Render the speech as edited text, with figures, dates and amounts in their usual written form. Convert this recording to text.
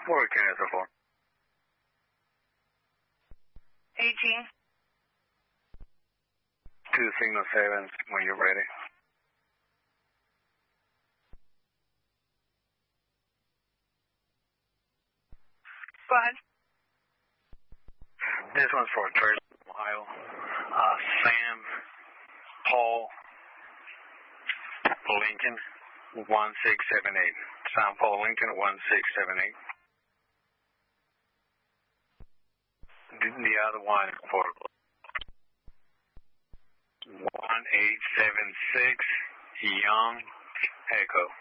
What can I answer for? 18. 2 signal 7 when you're ready. Go ahead. This one's for Trace, Ohio. Sam, Paul, Lincoln, 1678. Sam, Paul, Lincoln, 1678. The other one for 1876, Young, Echo.